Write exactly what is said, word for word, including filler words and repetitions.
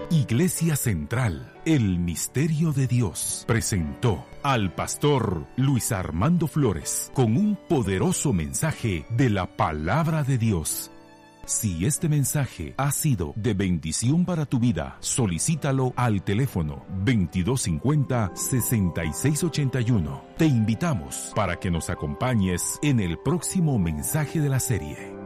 Iglesia Central, el Misterio de Dios, presentó al pastor Luis Armando Flores con un poderoso mensaje de la Palabra de Dios. Si este mensaje ha sido de bendición para tu vida, solicítalo al teléfono veintidós cincuenta, sesenta y seis ochenta y uno. Te invitamos para que nos acompañes en el próximo mensaje de la serie.